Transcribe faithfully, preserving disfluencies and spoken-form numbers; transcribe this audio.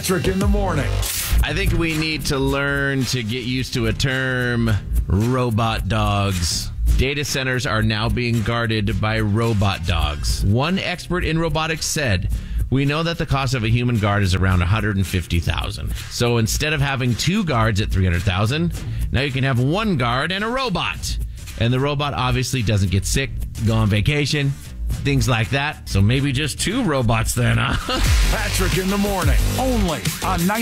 Patrick in the morning. I think we need to learn to get used to a term, robot dogs. Data centers are now being guarded by robot dogs. One expert in robotics said, "We know that the cost of a human guard is around one hundred fifty thousand dollars. So instead of having two guards at three hundred thousand dollars, now you can have one guard and a robot. And the robot obviously doesn't get sick, go on vacation, things like that. So maybe just two robots then, huh?" Patrick in the morning, only on